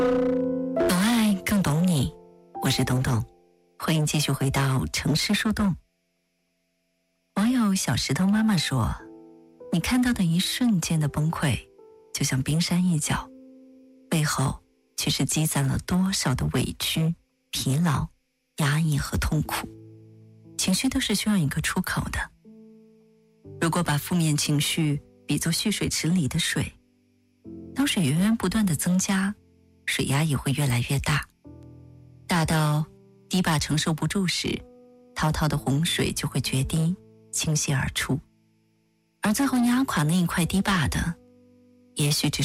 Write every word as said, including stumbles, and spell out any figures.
懂爱更懂你，我是董董，欢迎继续回到城市树洞。网友小石头妈妈说，你看到的一瞬间的崩溃，就像冰山一角，背后却是积攒了多少的委屈、疲劳、压抑和痛苦。情绪都是需要一个出口的。如果把负面情绪比作蓄水池里的水，当水源源不断的增加，水压也会越来越大，大到堤坝承受不住时，滔滔的洪水就会决堤倾泻而出，而最后压垮那一块堤坝的，也许只